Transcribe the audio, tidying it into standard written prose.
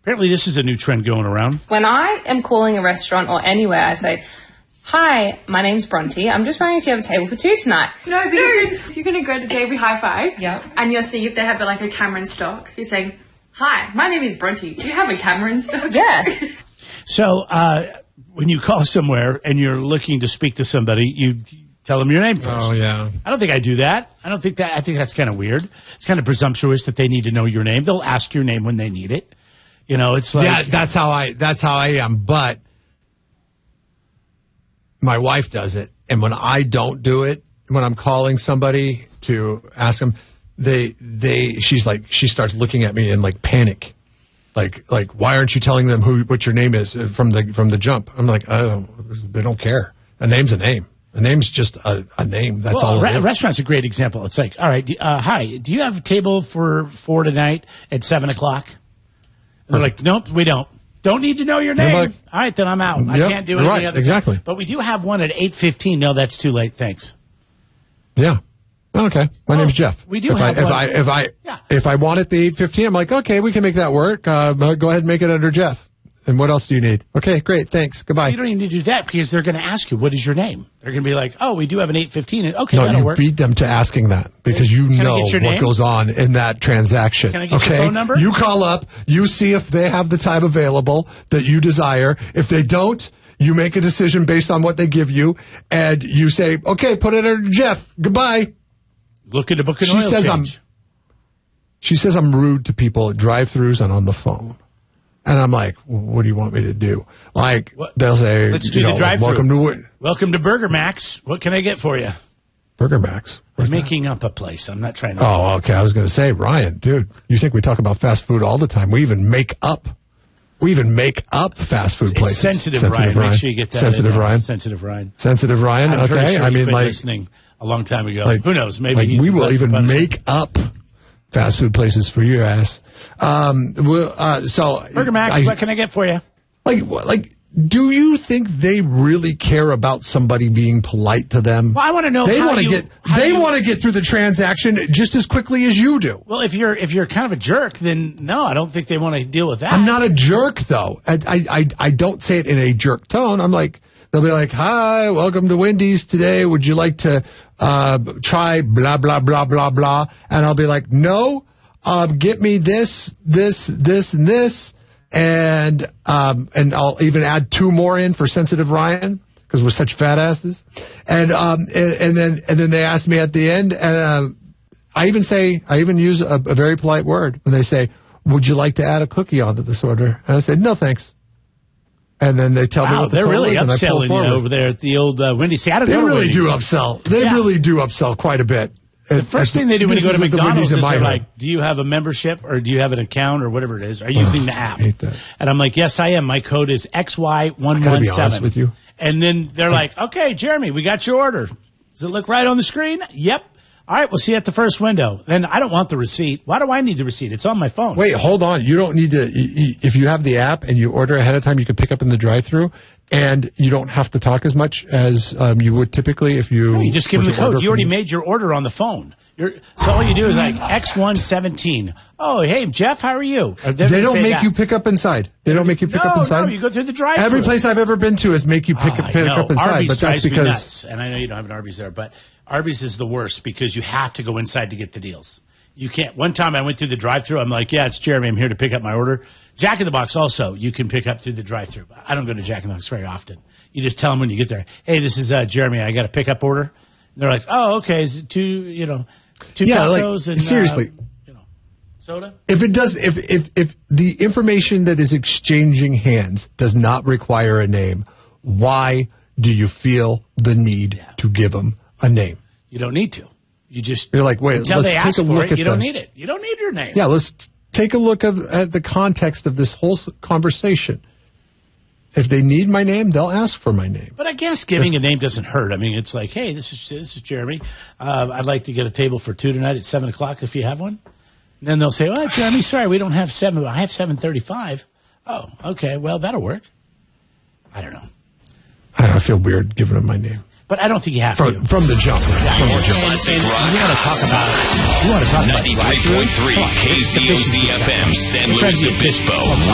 Apparently, this is a new trend going around. When I am calling a restaurant or anywhere, I say, "Hi, my name's Bronte. I'm just wondering if you have a table for two tonight." No, because you're going to go to Davey Hi-Fi. Yep. And you'll see if they have a camera in stock. You're saying, "Hi, my name is Bronte. Do you have a camera in stock?" Yeah. So when you call somewhere and you're looking to speak to somebody, you tell them your name first. Oh, yeah. I don't think I do that. I think that's kind of weird. It's kind of presumptuous that they need to know your name. They'll ask your name when they need it. You know, it's like... Yeah, that's how I am. But my wife does it. And when I don't do it, when I'm calling somebody to ask them, she starts looking at me in panic. Like, why aren't you telling them what your name is from the jump? I'm like, they don't care. A name's a name. A name's just a name. That's all it is. Restaurant's a great example. It's like, all right, hi, do you have a table for 4 tonight at 7 o'clock? And they're like, nope, we don't. Don't need to know your name. All right, then I'm out. I can't do anything other. Exactly. But we do have one at 8:15. No, that's too late. Thanks. Yeah. Okay. My name's Jeff. We do have one. If I want it the 8:15, I'm like, okay, we can make that work. Go ahead and make it under Jeff. And what else do you need? Okay, great. Thanks. Goodbye. You don't even need to do that because they're going to ask you, what is your name? They're going to be like, oh, we do have an 8:15. Okay, that'll work. No, you beat them to asking that because you know what goes on in that transaction. Can I get your phone number? You call up, you see if they have the time available that you desire. If they don't, you make a decision based on what they give you, and you say, okay, put it under Jeff. Goodbye. Look at the book and oil change. She says I'm rude to people at drive-thrus and on the phone. And I'm like, what do you want me to do? They'll say, let's do the drive-thru. Welcome to Burger Max. What can I get for you? Burger Max? I'm making up a place. I'm not trying to. Oh, okay. I was going to say, Ryan, dude, you think we talk about fast food all the time? We even make up fast food places. Sensitive Ryan. Make sure you get that. Sensitive Ryan. Sensitive Ryan. Sensitive Ryan. I'm okay. Sure I mean, listening a long time ago. Who knows? Maybe we will even make up fast food places for your ass. So Burger Max, what can I get for you? Do you think they really care about somebody being polite to them? Well, I want to know. They want to get through the transaction just as quickly as you do. Well, if you're kind of a jerk, then no, I don't think they want to deal with that. I'm not a jerk though. I don't say it in a jerk tone. I'm like, they'll be like, hi, welcome to Wendy's today. Would you like to try blah, blah, blah, blah, blah? And I'll be like, no, get me this, this, this, and this. And I'll even add 2 more in for Sensitive Ryan because we're such fat asses. And then they ask me at the end, and I even use a very polite word when they say, would you like to add a cookie onto this order? And I say, no, thanks. And then they tell me what the total really is, and I pull upselling forward. You over there at the old Wendy's. See, they really do upsell. They really do upsell quite a bit. The first thing they do when you go to McDonald's is they're like, do you have a membership or do you have an account or whatever it is? Are you using the app? I hate that. And I'm like, yes, I am. My code is XY117. I gotta be honest with you. And then they're like, okay, Jeremy, we got your order. Does it look right on the screen? Yep. All right, we'll see you at the first window. Then I don't want the receipt. Why do I need the receipt? It's on my phone. Wait, hold on. You don't need to. If you have the app and you order ahead of time, you can pick up in the drive-thru, and you don't have to talk as much as you would typically if you. No, you just give them the code. You already made your order on the phone. So all you do is like X117. Oh, hey, Jeff, how are you? They don't make you pick up inside. They don't make you pick up inside. No, you go through the drive-thru. Every place I've ever been to is make you pick up inside. Arby's but that's drives me because nuts, and I know you don't have an Arby's there, but Arby's is the worst because you have to go inside to get the deals. You can't. One time I went through the drive-thru. I'm like, yeah, it's Jeremy. I'm here to pick up my order. Jack in the Box also, you can pick up through the drive-thru. I don't go to Jack in the Box very often. You just tell them when you get there, hey, this is Jeremy. I got a pickup order. And they're like, oh, okay. Is it two tacos and seriously, soda. If the information that is exchanging hands does not require a name, why do you feel the need to give them a name? You don't need to. You're like, wait, let's take a look at you don't need it. You don't need your name. Yeah, let's take a look at the context of this whole conversation. If they need my name, they'll ask for my name. But I guess giving a name doesn't hurt. I mean, it's like, hey, this is Jeremy. I'd like to get a table for 2 tonight at 7 o'clock if you have one. And then they'll say, well, Jeremy, sorry, we don't have 7. I have 7:35. Oh, okay. Well, that'll work. I don't know. I feel weird giving them my name. But I don't think you have to. From the jump. Yeah, from the jump. You want to talk about it. You want to talk about 93.3 KZOZ FM, San Luis Obispo,